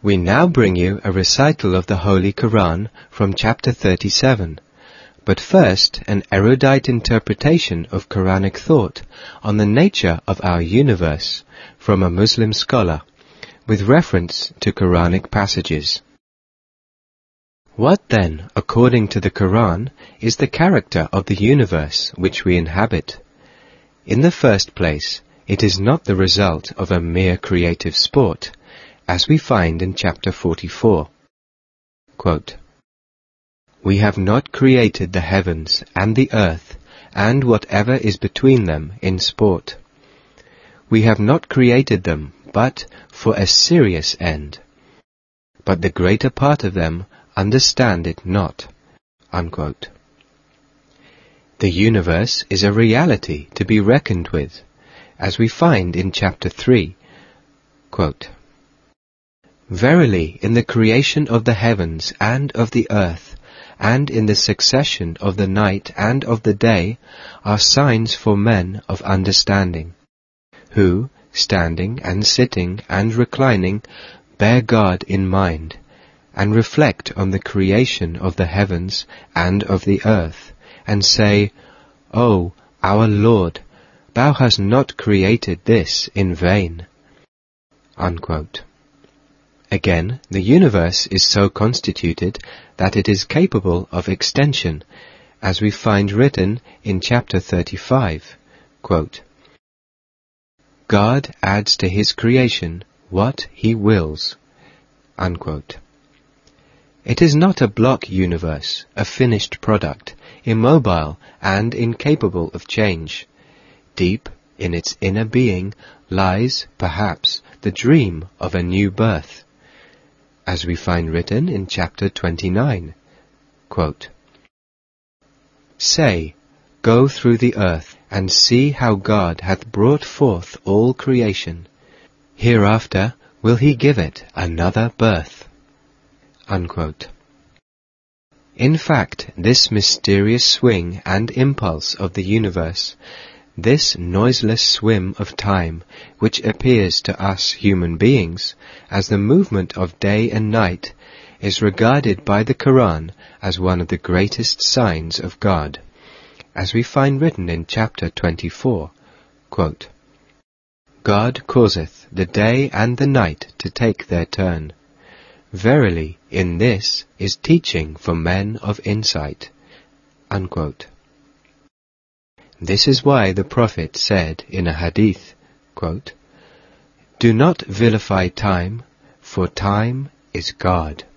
We now bring you a recital of the Holy Quran from chapter 37, but first an erudite interpretation of Quranic thought on the nature of our universe from a Muslim scholar, with reference to Quranic passages. What then, according to the Quran, is the character of the universe which we inhabit? In the first place, it is not the result of a mere creative sport, as we find in chapter 44. Quote, "We have not created the heavens and the earth and whatever is between them in sport. We have not created them but for a serious end. But the greater part of them understand it not." Unquote. The universe is a reality to be reckoned with, as we find in chapter 3. Quote, "Verily, in the creation of the heavens and of the earth, and in the succession of the night and of the day, are signs for men of understanding, who, standing and sitting and reclining, bear God in mind, and reflect on the creation of the heavens and of the earth, and say, O, our Lord, Thou hast not created this in vain." Unquote. Again, the universe is so constituted that it is capable of extension, as we find written in chapter 35. Quote, "God adds to his creation what he wills." Unquote. It is not a block universe, a finished product, immobile and incapable of change. Deep in its inner being lies, perhaps, the dream of a new birth, as we find written in chapter 29. Quote, "Say, go through the earth, and see how God hath brought forth all creation. Hereafter will he give it another birth." Unquote. In fact, this mysterious swing and impulse of the universe, this noiseless swim of time, which appears to us human beings as the movement of day and night, is regarded by the Quran as one of the greatest signs of God, as we find written in chapter 24. Quote, "God causeth the day and the night to take their turn. Verily, in this is teaching for men of insight." Unquote. This is why the Prophet said in a hadith, quote, "Do not vilify time, for time is God."